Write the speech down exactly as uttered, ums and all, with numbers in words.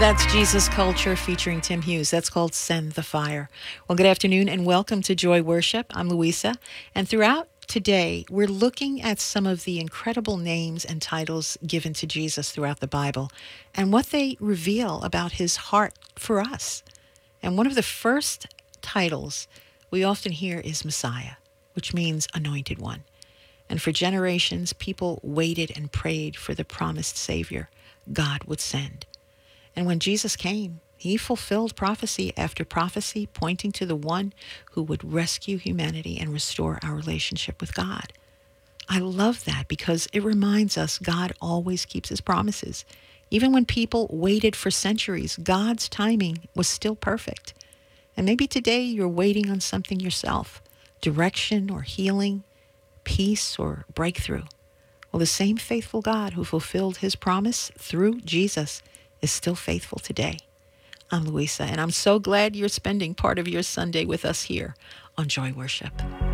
That's Jesus Culture featuring Tim Hughes. That's called Send the Fire. Well, good afternoon and welcome to Joy Worship. I'm Louisa. And throughout today, we're looking at some of the incredible names and titles given to Jesus throughout the Bible and what they reveal about his heart for us. And one of the first titles we often hear is Messiah, which means anointed one. And for generations, people waited and prayed for the promised Savior God would send. And when Jesus came, he fulfilled prophecy after prophecy, pointing to the one who would rescue humanity and restore our relationship with God. I love that because it reminds us God always keeps his promises. Even when people waited for centuries, God's timing was still perfect. And maybe today you're waiting on something yourself, direction or healing, peace or breakthrough. Well, the same faithful God who fulfilled his promise through Jesus is still faithful today. I'm Louisa, and I'm so glad you're spending part of your Sunday with us here on Joy Worship.